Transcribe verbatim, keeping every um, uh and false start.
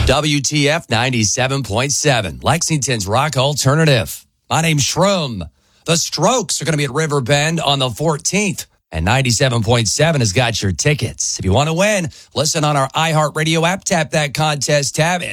W T F ninety-seven point seven, Lexington's rock alternative. My name's Shroom. The Strokes are going to be at Riverbend on the fourteenth, and ninety-seven point seven has got your tickets. If you want to win, listen on our iHeartRadio app, tap that contest tab.